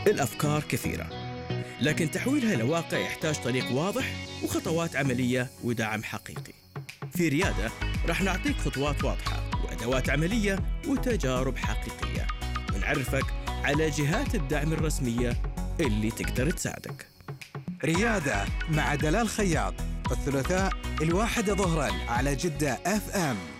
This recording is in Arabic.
الأفكار كثيرة، لكن تحويلها إلى واقع يحتاج طريق واضح وخطوات عملية ودعم حقيقي. في ريادة راح نعطيك خطوات واضحة وأدوات عملية وتجارب حقيقية، ونعرفك على جهات الدعم الرسمية اللي تقدر تساعدك. ريادة مع دلال خياط، الثلاثاء 1 ظهرا على جدة FM.